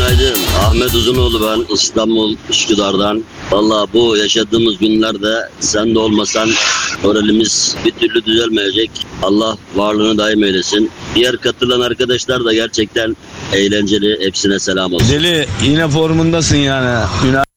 Günaydın. Ahmet Uzunoğlu ben. İstanbul Üsküdar'dan. Valla bu yaşadığımız günlerde sen de olmasan moralimiz bir türlü düzelmeyecek. Allah varlığını daim eylesin. Diğer katılan arkadaşlar da gerçekten eğlenceli. Hepsine selam olsun. Deli yine formundasın yani.